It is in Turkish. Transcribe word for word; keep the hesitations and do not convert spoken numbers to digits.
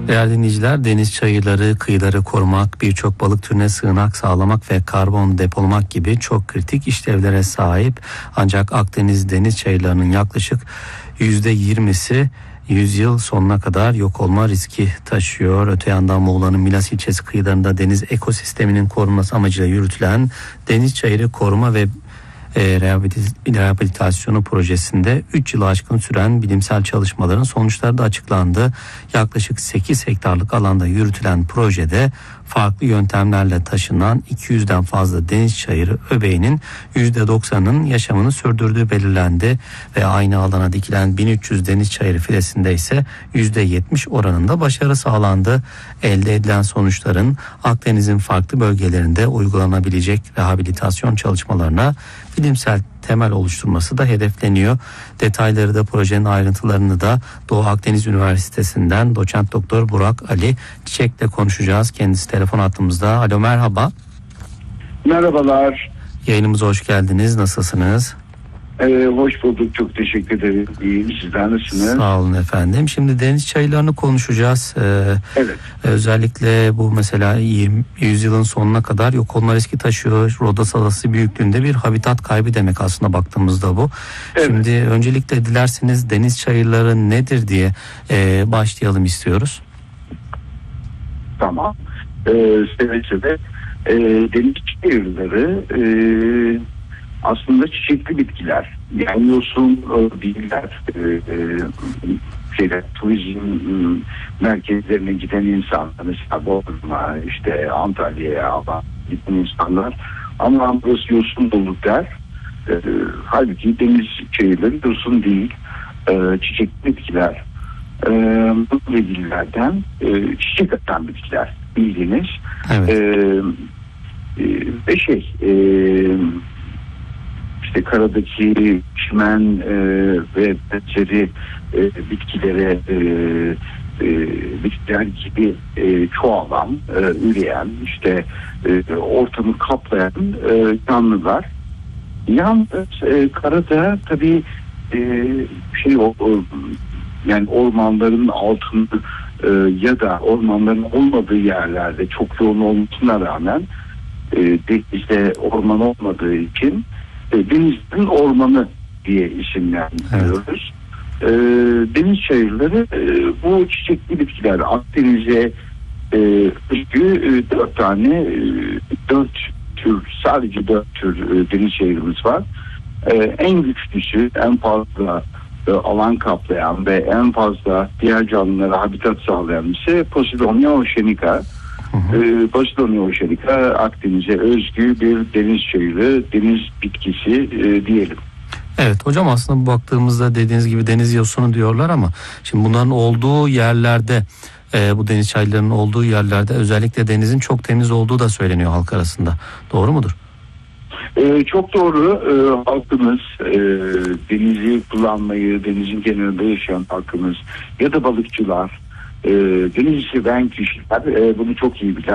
Değerli dinleyiciler, deniz çayırları, kıyıları korumak, birçok balık türüne sığınak sağlamak ve karbon depolamak gibi çok kritik işlevlere sahip. Ancak Akdeniz deniz çayırlarının yaklaşık yüzde yirmisi yüzyıl sonuna kadar yok olma riski taşıyor. Öte yandan Muğla'nın Milas ilçesi kıyılarında deniz ekosisteminin korunması amacıyla yürütülen Deniz Çayırı Koruma ve E, rehabilitasyonu projesinde üç yılı aşkın süren bilimsel çalışmaların sonuçları da açıklandı. Yaklaşık sekiz hektarlık alanda yürütülen projede farklı yöntemlerle taşınan iki yüzden fazla deniz çayırı öbeğinin yüzde doksanının yaşamını sürdürdüğü belirlendi ve aynı alana dikilen bin üç yüz deniz çayırı filesinde ise yüzde yetmiş oranında başarı sağlandı. Elde edilen sonuçların Akdeniz'in farklı bölgelerinde uygulanabilecek rehabilitasyon çalışmalarına bilimsel temel oluşturması da hedefleniyor. Detayları da projenin ayrıntılarını da Doğu Akdeniz Üniversitesi'nden doçent doktor Burak Ali Çiçek'le konuşacağız. Kendisi telefon hattımızda. Alo, merhaba. Merhabalar. Yayınımıza hoş geldiniz. Nasılsınız? Ee, hoş bulduk. Çok teşekkür ederim. İyiyim. Sizler nasılsınız? Sağ olun efendim. Şimdi deniz çayırlarını konuşacağız. Ee, evet. Özellikle bu mesela yirmi yüzyılın sonuna kadar yok olma riski taşıyor. Rodos Adası büyüklüğünde bir habitat kaybı demek aslında baktığımızda bu. Evet. Şimdi öncelikle dilerseniz deniz çayırları nedir diye e, başlayalım istiyoruz. Tamam. Ee, seve seve. Ee, deniz çayırları e, aslında çiçekli bitkiler. Yani yosun değiller. Ee, şeyler, turizm merkezlerine giden insanlar, mesela Bodrum'a, işte Antalya'ya giden insanlar, ama burası yosun dolu der. Ee, halbuki deniz çayırları yosun değil. Ee, çiçekli bitkiler. Ee, bu bilgilerden e, çiçek atan bitkiler bildiğiniz. Evet. Ee, ve şey e, işte karadaki çimen e, ve benzeri e, bitkilere e, e, bitkiler gibi e, çoğalan, e, üreyen, işte e, ortamı kaplayan e, canlılar. Yalnız e, karada tabii e, şey o, o yani ormanların altında e, ya da ormanların olmadığı yerlerde çok yoğun olmasına rağmen e, denizde orman olmadığı için e, denizin ormanı diye isimlendiriyoruz. Evet. E, deniz çayırları e, bu çiçekli bitkiler. Akdeniz'e e, özgü e, dört tane e, dört tür, sadece dört tür e, deniz çayırımız var. E, en güçlüsü, en fazla alan kaplayan ve en fazla diğer canlılara habitat sağlayan ise Posidonia oceanica. Ee, Posidonia oceanica Akdeniz'e özgü bir deniz çayırı, deniz bitkisi e, diyelim. Evet hocam, aslında baktığımızda dediğiniz gibi deniz yosunu diyorlar ama şimdi bunların olduğu yerlerde, e, bu deniz çayırlarının olduğu yerlerde özellikle denizin çok temiz olduğu da söyleniyor halk arasında. Doğru mudur? Ee, çok doğru. Ee, halkımız e, denizi kullanmayı, denizin kenarında yaşayan halkımız ya da balıkçılar, e, denizi seven kişiler e, bunu çok iyi bilir.